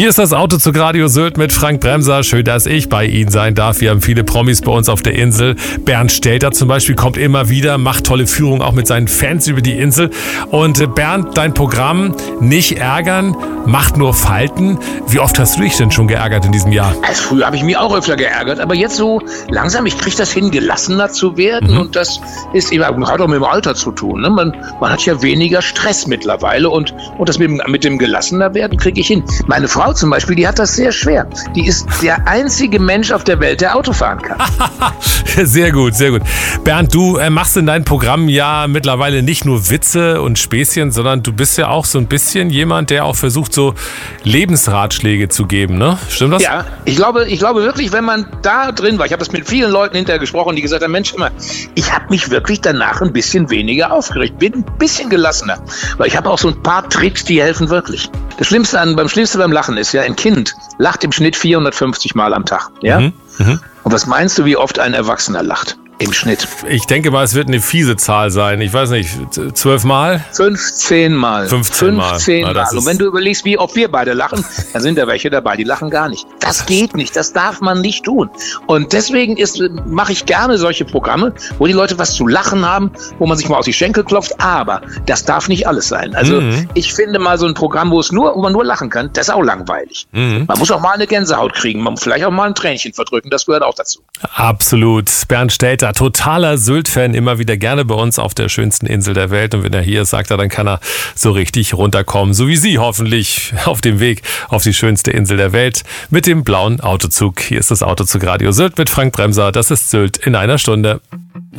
Hier ist das Autozug Radio Sylt mit Frank Bremser. Schön, dass ich bei Ihnen sein darf. Wir haben viele Promis bei uns auf der Insel. Bernd Stelter zum Beispiel kommt immer wieder, macht tolle Führungen auch mit seinen Fans über die Insel. Und Bernd, dein Programm Nicht ärgern, macht nur Falten. Wie oft hast du dich denn schon geärgert in diesem Jahr? Also früher habe ich mich auch öfter geärgert, aber jetzt so langsam, ich kriege das hin, gelassener zu werden. Und das ist eben, hat auch mit dem Alter zu tun. Ne? Man hat ja weniger Stress mittlerweile und das mit dem gelassener werden kriege ich hin. Meine Frau zum Beispiel, die hat das sehr schwer. Die ist der einzige Mensch auf der Welt, der Auto fahren kann. Sehr gut, sehr gut. Bernd, du machst in deinem Programm ja mittlerweile nicht nur Witze und Späßchen, sondern du bist ja auch so ein bisschen jemand, der auch versucht, so Lebensratschläge zu geben, ne? Stimmt das? Ja, ich glaube wirklich, wenn man da drin war, ich habe das mit vielen Leuten hinterher gesprochen, die gesagt haben, Mensch, immer, ich habe mich wirklich danach ein bisschen weniger aufgeregt, bin ein bisschen gelassener. Weil ich habe auch so ein paar Tricks, die helfen wirklich. Das Schlimmste beim Lachen ist ja, ein Kind lacht im Schnitt 450 Mal am Tag. Ja? Und was meinst du, wie oft ein Erwachsener lacht? Im Schnitt. Ich denke mal, es wird eine fiese Zahl sein. Ich weiß nicht, 12 Mal? 15 Mal. 15 Mal. Und wenn du überlegst, wie oft wir beide lachen, dann sind da welche dabei, die lachen gar nicht. Das geht nicht, das darf man nicht tun. Und deswegen mache ich gerne solche Programme, wo die Leute was zu lachen haben, wo man sich mal aus die Schenkel klopft, aber das darf nicht alles sein. Also ich finde mal so ein Programm, wo man nur lachen kann, das ist auch langweilig. Man muss auch mal eine Gänsehaut kriegen, man muss vielleicht auch mal ein Tränchen verdrücken, das gehört auch dazu. Absolut. Bernd Stelter, totaler Sylt-Fan, immer wieder gerne bei uns auf der schönsten Insel der Welt. Und wenn er hier ist, sagt er, dann kann er so richtig runterkommen. So wie Sie hoffentlich auf dem Weg auf die schönste Insel der Welt mit dem blauen Autozug. Hier ist das Autozug Radio Sylt mit Frank Bremser. Das ist Sylt in einer Stunde.